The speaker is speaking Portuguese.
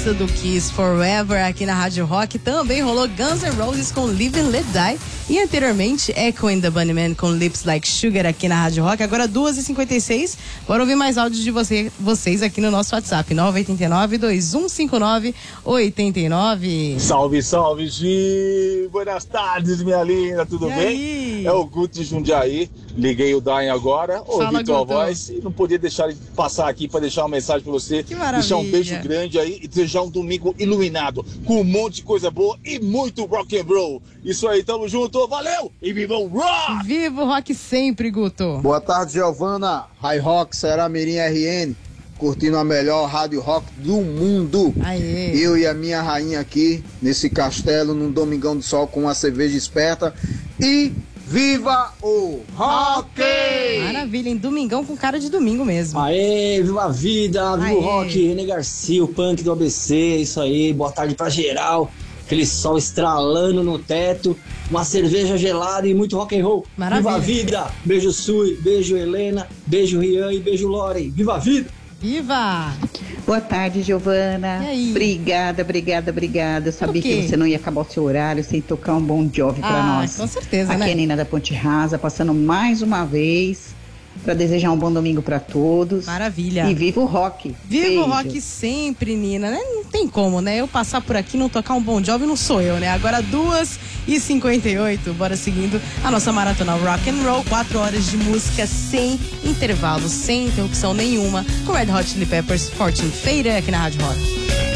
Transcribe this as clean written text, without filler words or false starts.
gosta do Kiss Forever aqui na Rádio Rock. Também rolou Guns N' Roses com Live and Let Die. E anteriormente, Echo and the Bunnymen com Lips Like Sugar aqui na Rádio Rock. Agora 2h56. Bora ouvir mais áudios de vocês aqui no nosso WhatsApp. 989-2159-89. Salve, salve, Gi! Boas tardes, minha linda, tudo bem? Aí? É o Guto de Jundiaí. Liguei o Dain agora, ouvi tua Guto. voz e não podia deixar de passar aqui para deixar uma mensagem para você. Que maravilha. Deixar um beijo grande aí e desejar um domingo iluminado, com um monte de coisa boa e muito rock and roll. Isso aí, tamo junto, valeu! E viva o rock! Viva o rock sempre, Guto! Boa tarde, Giovana. High Rock, Será Mirim RN. Curtindo a melhor rádio rock do mundo. Aê. Eu e a minha rainha aqui, nesse castelo, num domingão de sol com uma cerveja esperta. E viva o rock! Maravilha, em domingão com cara de domingo mesmo. Aê, viva a vida, viva Aê. o rock, René Garcia, o punk do ABC, isso aí, boa tarde pra geral. Aquele sol estralando no teto, uma cerveja gelada e muito rock and roll. Maravilha. Viva a vida! Beijo Sui, beijo Helena, beijo Rian e beijo Loren. Viva a vida! Viva! Boa tarde, Giovana. E aí? Obrigada. Eu sabia O quê? que você não ia acabar o seu horário sem tocar um Bon Jovi pra nós. Com certeza, Aqui né? é a Nina da Ponte Rasa, passando mais uma vez para desejar um bom domingo para todos. Maravilha. E viva o rock. Viva o Beijo. rock sempre, Nina, né? Não tem como, né? Eu passar por aqui e não tocar um Bon Jovi não sou eu, né? Agora 2h58, bora seguindo a nossa maratona rock and roll, 4 horas de música sem intervalo, sem interrupção nenhuma, com Red Hot Chili Peppers, Fortune Feira aqui na Rádio Rock.